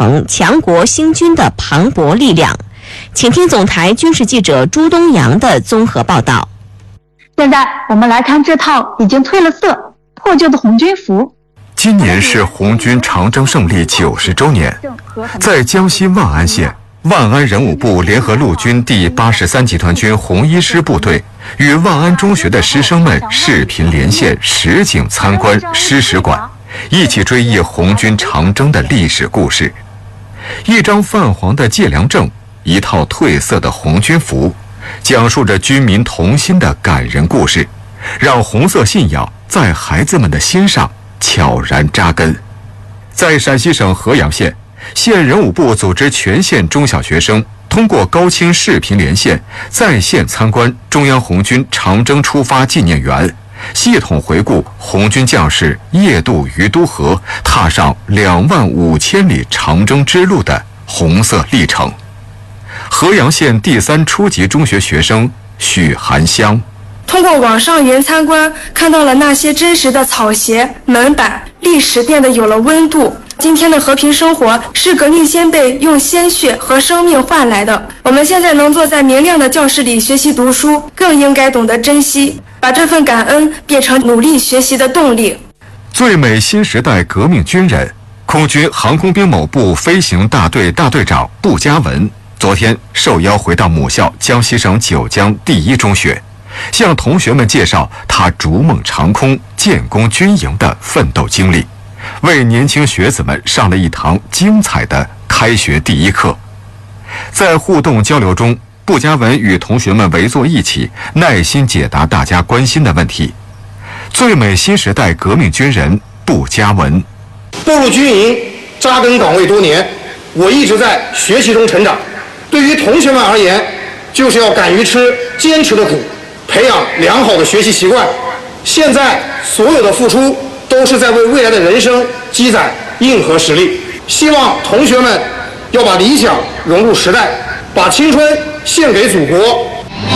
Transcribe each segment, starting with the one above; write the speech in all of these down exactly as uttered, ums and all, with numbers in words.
成强国兴军的磅礴力量。请听总台军事记者朱东阳的综合报道。 现在我们来看这套已经褪了色、破旧的红军服。 今年是红军长征胜利九十周年，在江西万安县，万安人武部联合陆军第八十三集团军红一师部队与万安中学的师生们视频连线实景参观师史馆，一起追忆红军长征的历史故事。一张泛黄的借粮证，一套褪色的红军服，讲述着军民同心的感人故事，让红色信仰在孩子们的心上悄然扎根。在陕西省合阳县，县人武部组织全县中小学生通过高清视频连线，在线参观中央红军长征出发纪念园，系统回顾红军将士夜渡于都河，踏上两万五千里长征之路的红色历程。合阳县第三初级中学学生许寒香， 通过网上云参观，看到了那些真实的草鞋、门板，历史变得有了温度。今天的和平生活是革命先辈用鲜血和生命换来的。我们现在能坐在明亮的教室里学习读书，更应该懂得珍惜，把这份感恩变成努力学习的动力。 最美新时代革命军人，空军航空兵某部飞行大队大队长布嘉文昨天受邀回到母校江西省九江第一中学，向同学们介绍他逐梦长空、建功军营的奋斗经历，为年轻学子们上了一堂精彩的开学第一课。在互动交流中，布嘉文与同学们围坐一起，耐心解答大家关心的问题。最美新时代革命军人布嘉文， 步入军营，扎根岗位多年，我一直在学习中成长。对于同学们而言，就是要敢于吃坚持的苦，培养良好的学习习惯。现在所有的付出都是在为未来的人生积攒硬核实力。希望同学们要把理想融入时代，把青春献给祖国。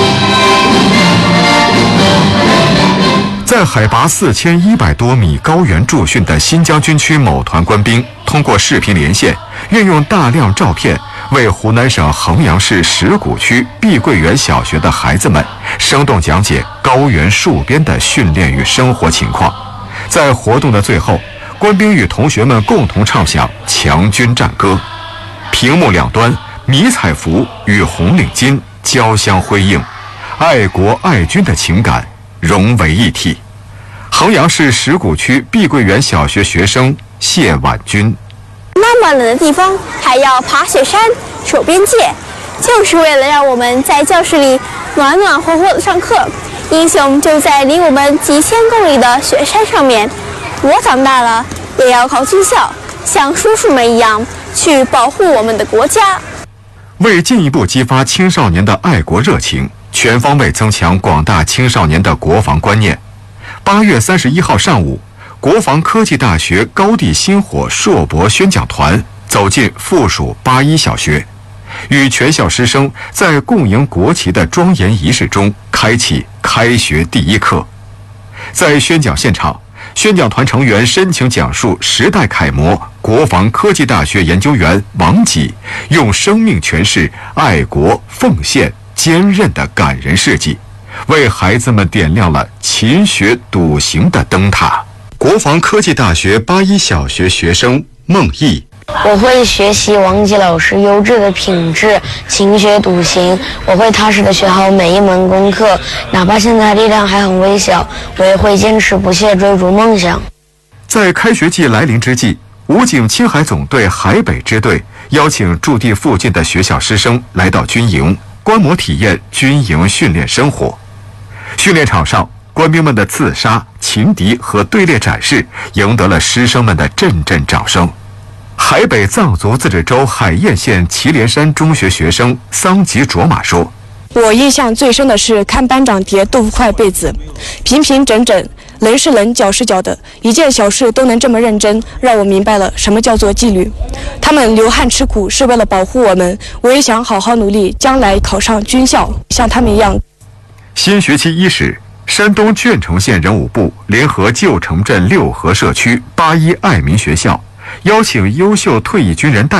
在海拔四千一百多米高原驻训的新疆军区某团官兵，通过视频连线，运用大量照片，为湖南省衡阳市石鼓区碧桂园小学的孩子们生动讲解高原戍边的训练与生活情况。在活动的最后，官兵与同学们共同唱响强军战歌，屏幕两端迷彩服与红领巾交相辉映，爱国爱军的情感融为一体。衡阳市石鼓区碧桂园小学学生谢婉君， 那么冷的地方还要爬雪山、守边界，就是为了让我们在教室里暖暖和和的上课。英雄就在离我们几千公里的雪山上面。我长大了也要考军校，像叔叔们一样去保护我们的国家。 为进一步激发青少年的爱国热情，全方位增强广大青少年的国防观念，八月三十一号上午，国防科技大学高地星火硕博宣讲团走进附属八一小学，与全校师生在供迎国旗的庄严仪式中开启开学第一课。在宣讲现场，宣讲团成员深情讲述时代楷模国防科技大学研究员王吉用生命诠释爱国奉献坚韧的感人事迹，为孩子们点亮了勤学笃行的灯塔。国防科技大学八一小学学生孟毅， 我会学习王吉老师优质的品质，勤学笃行。我会踏实的学好每一门功课，哪怕现在力量还很微小，我也会坚持不懈追逐梦想。 在开学季来临之际，武警青海总队海北支队邀请驻地附近的学校师生来到军营，观摩体验军营训练生活。训练场上，官兵们的刺杀、擒敌和队列展示赢得了师生们的阵阵掌声。海北藏族自治州海晏县祁连山中学学生桑吉卓玛说， 我印象最深的是看班长叠豆腐块被子，平平整整，人是人，脚是脚的，一件小事都能这么认真，让我明白了什么叫做纪律。他们流汗吃苦是为了保护我们，我也想好好努力，将来考上军校，像他们一样。 新学期伊始，山东鄄城县人武部联合旧城镇六合社区八一爱民学校，邀请优秀退役军人代